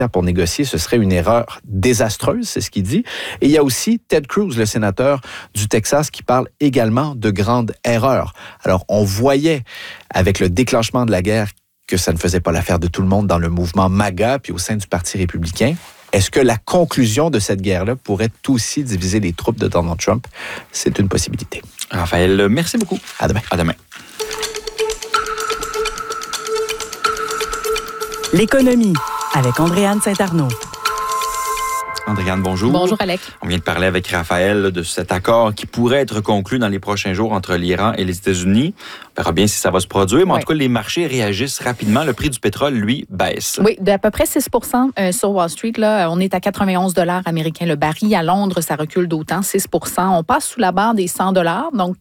pour négocier, ce serait une erreur désastreuse, c'est ce qu'il dit. Et il y a aussi Ted Cruz, le sénateur du Texas, qui parle également de grandes erreurs. Alors, on voyait avec le déclenchement de la guerre que ça ne faisait pas l'affaire de tout le monde dans le mouvement MAGA puis au sein du Parti républicain. Est-ce que la conclusion de cette guerre-là pourrait aussi diviser les troupes de Donald Trump? C'est une possibilité. Raphaël, merci beaucoup. À demain. À demain. L'économie avec Andréane Saint-Arnaud. Andréane, bonjour. Bonjour, Alec. On vient de parler avec Raphaël de cet accord qui pourrait être conclu dans les prochains jours entre l'Iran et les États-Unis. On verra bien si ça va se produire, mais en tout cas, les marchés réagissent rapidement. Le prix du pétrole, lui, baisse. Oui, d'à peu près 6 sur Wall Street. Là, on est à 91 $ américains le baril. À Londres, ça recule d'autant, 6 On passe sous la barre des 100 $, donc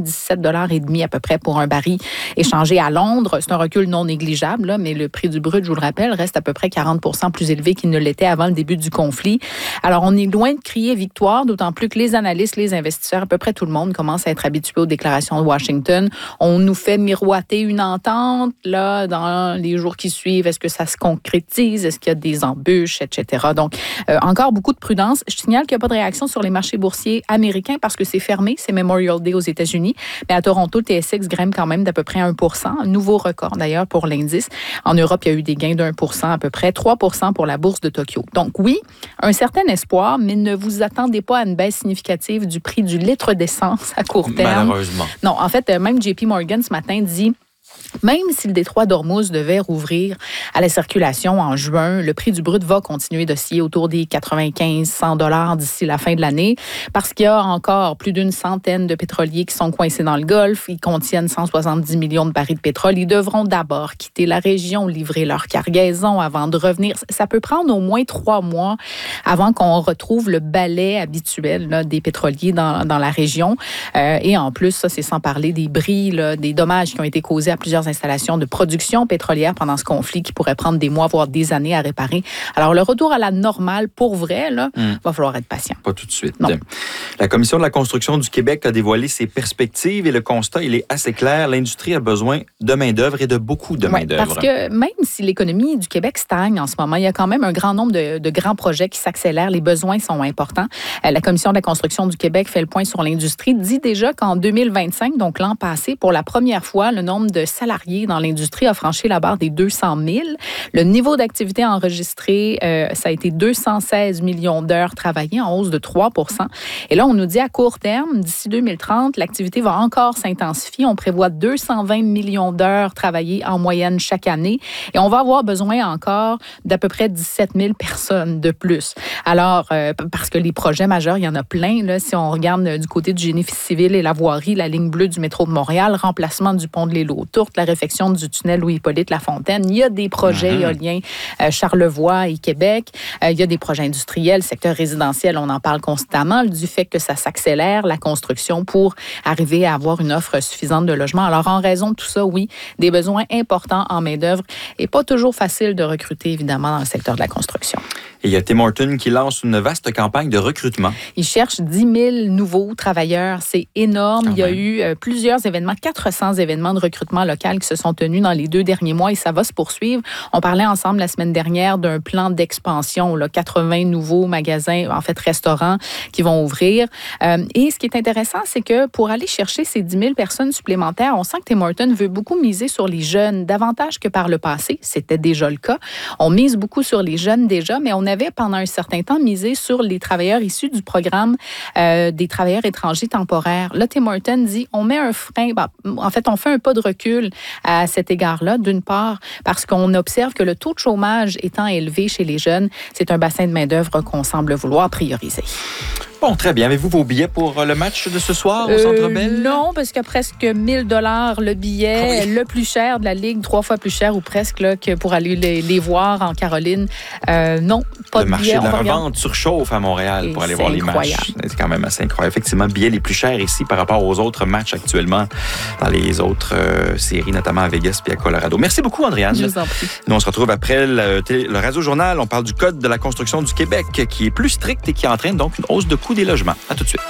97,5 $ à peu près pour un baril échangé à Londres. C'est un recul non négligeable, là, mais le prix du brut, je vous le rappelle, reste à peu près 40 % plus élevé qu'il ne l'était avant le début du conflit. Alors, on est loin de crier victoire, d'autant plus que les analystes, les investisseurs, à peu près tout le monde commence à être habitué aux déclarations de Washington. On nous fait miroiter une entente là dans les jours qui suivent. Est-ce que ça se concrétise? Est-ce qu'il y a des embûches, etc.? Donc, encore beaucoup de prudence. Je signale qu'il n'y a pas de réaction sur les marchés boursiers américains parce que c'est fermé. C'est Memorial Day aux États-Unis. Mais à Toronto, le TSX grimpe quand même d'à peu près 1 %. Un nouveau record d'ailleurs pour l'indice. En Europe, il y a eu des gains d'1 % à peu près. 3 % pour la bourse de Tokyo. Donc oui, un certain espoir, mais ne vous attendez pas à une baisse significative du prix du litre d'essence à court terme. Malheureusement. Non, en fait, même JP Morgan ce matin dit... Même si le détroit d'Ormuz devait rouvrir à la circulation en juin, le prix du brut va continuer d'osciller autour des 95-100 $ d'ici la fin de l'année parce qu'il y a encore plus d'une centaine de pétroliers qui sont coincés dans le Golfe. Ils contiennent 170 millions de barils de pétrole. Ils devront d'abord quitter la région, livrer leur cargaison avant de revenir. Ça peut prendre au moins 3 mois avant qu'on retrouve le balai habituel là, des pétroliers dans la région. Et en plus, ça, c'est sans parler des bris, là, des dommages qui ont été causés à plusieurs installations de production pétrolière pendant ce conflit qui pourrait prendre des mois, voire des années à réparer. Alors, le retour à la normale, pour vrai, là, va falloir être patient. Pas tout de suite. Non. La Commission de la construction du Québec a dévoilé ses perspectives et le constat, il est assez clair. L'industrie a besoin de main-d'œuvre et de beaucoup de main-d'œuvre. Parce que même si l'économie du Québec stagne en ce moment, il y a quand même un grand nombre de grands projets qui s'accélèrent. Les besoins sont importants. La Commission de la construction du Québec fait le point sur l'industrie, dit déjà qu'en 2025, donc l'an passé, pour la première fois, le nombre de salariés dans l'industrie a franchi la barre des 200 000. Le niveau d'activité enregistré, ça a été 216 millions d'heures travaillées, en hausse de 3 %. Et là, on nous dit à court terme, d'ici 2030, l'activité va encore s'intensifier. On prévoit 220 millions d'heures travaillées en moyenne chaque année. Et on va avoir besoin encore d'à peu près 17 000 personnes de plus. Alors, parce que les projets majeurs, il y en a plein. Là, si on regarde du côté du génie civil et la voirie, la ligne bleue du métro de Montréal, remplacement du pont de l'île aux Tourtes, la réfection du tunnel Louis-Hippolyte Lafontaine. Il y a des projets éoliens Charlevoix et Québec. Il y a des projets industriels, secteur résidentiel, on en parle constamment, du fait que ça s'accélère, la construction, pour arriver à avoir une offre suffisante de logements. Alors, en raison de tout ça, oui, des besoins importants en main-d'œuvre et pas toujours facile de recruter, évidemment, dans le secteur de la construction. Et il y a Tim Hortons qui lance une vaste campagne de recrutement. Il cherche 10 000 nouveaux travailleurs. C'est énorme. Il y a eu plusieurs événements, 400 événements de recrutement local qui se sont tenus dans les 2 derniers mois et ça va se poursuivre. On parlait ensemble la semaine dernière d'un plan d'expansion, là, 80 nouveaux magasins, en fait restaurants qui vont ouvrir. Et ce qui est intéressant, c'est que pour aller chercher ces 10 000 personnes supplémentaires, on sent que Tim Hortons veut beaucoup miser sur les jeunes, davantage que par le passé. C'était déjà le cas. On mise beaucoup sur les jeunes déjà, mais on avait pendant un certain temps misé sur les travailleurs issus du programme des travailleurs étrangers temporaires. Là, Tim Hortons dit, on met un frein, en fait, on fait un pas de recul à cet égard-là, d'une part, parce qu'on observe que le taux de chômage étant élevé chez les jeunes, c'est un bassin de main-d'œuvre qu'on semble vouloir prioriser. Bon, très bien. Avez-vous vos billets pour le match de ce soir au Centre Bell? Non, parce qu'à presque 1 000 $ le billet, le plus cher de la Ligue, 3 fois plus cher ou presque là, que pour aller les voir en Caroline. Non, pas de billet. Le marché de la revente surchauffe à Montréal pour aller voir les matchs. C'est quand même assez incroyable. Effectivement, billets les plus chers ici par rapport aux autres matchs actuellement dans les autres séries, notamment à Vegas et à Colorado. Merci beaucoup, Andréane. Je vous en prie. Nous, on se retrouve après le Radio-Journal. On parle du Code de la construction du Québec qui est plus strict et qui entraîne donc une hausse de coût des logements. À tout de suite.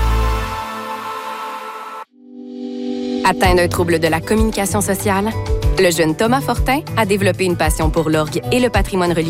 Atteint d'un trouble de la communication sociale? Le jeune Thomas Fortin a développé une passion pour l'orgue et le patrimoine religieux